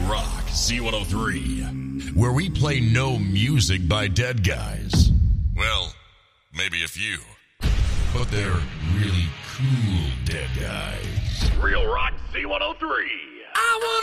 Rock Z103, where we play no music by dead guys. Well, maybe a few, but they're really cool dead guys. Real Rock Z103. I want